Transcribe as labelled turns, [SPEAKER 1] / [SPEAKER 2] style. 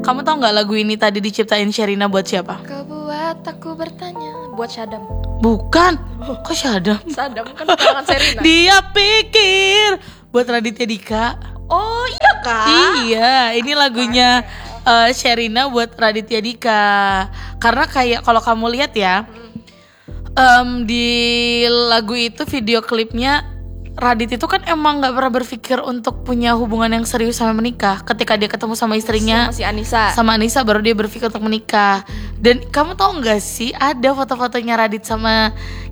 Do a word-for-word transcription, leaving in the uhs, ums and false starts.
[SPEAKER 1] Kamu tahu nggak lagu ini tadi diciptain Sherina buat siapa?
[SPEAKER 2] Kau buat aku bertanya. Buat Syadam.
[SPEAKER 1] Bukan. Kok Syadam?
[SPEAKER 2] Syadam kan pasangan Sherina.
[SPEAKER 1] Dia pikir buat Raditya Dika.
[SPEAKER 2] Oh iya kak.
[SPEAKER 1] Iya, ini lagunya uh, Sherina buat Raditya Dika. Karena kayak kalau kamu lihat ya, um, di lagu itu video klipnya Radit itu kan emang nggak pernah berpikir untuk punya hubungan yang serius sampai menikah. Ketika dia ketemu sama istrinya,
[SPEAKER 2] Sama si Anissa.
[SPEAKER 1] sama Anissa baru dia berpikir untuk menikah. Dan kamu tahu nggak sih ada foto-fotonya Radit sama